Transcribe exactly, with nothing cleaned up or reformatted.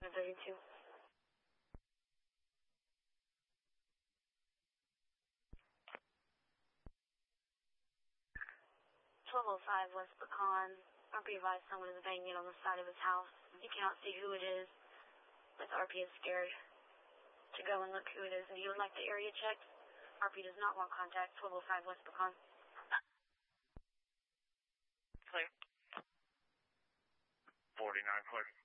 thirty-two. twelve oh five West Pecan. R P advised someone is banging on the side of his house. You cannot see who it is, but the R P is scared to go and look who it is, and he would like the area checked. R P does not want contact. twelve oh five West Pecan. Clear. forty-nine clear.